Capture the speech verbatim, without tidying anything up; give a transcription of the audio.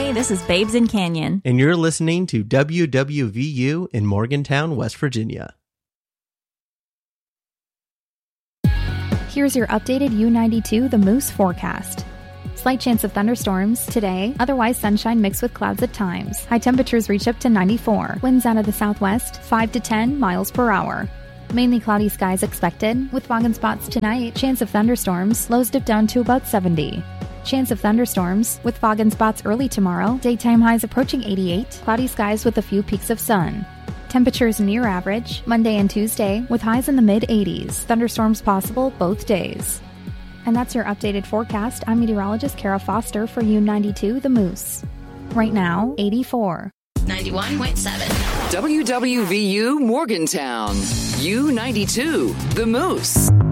Hey, this is Babes in Canyon. And you're listening to W W V U in Morgantown, West Virginia. Here's your updated U ninety-two The Moose forecast. Slight chance of thunderstorms today, otherwise sunshine mixed with clouds at times. High temperatures reach up to ninety-four. Winds out of the southwest, five to ten miles per hour. Mainly cloudy skies expected, with fog and spots tonight. Chance of thunderstorms, lows dip down to about seventy. Chance of thunderstorms, with fog and spots early tomorrow. Daytime highs approaching eighty-eight. Cloudy skies with a few peaks of sun. Temperatures near average, Monday and Tuesday, with highs in the mid-eighties. Thunderstorms possible both days. And that's your updated forecast. I'm meteorologist Kara Foster for U ninety-two The Moose. Right now, eighty-four. ninety-one point seven. W W V U Morgantown. U ninety-two The Moose.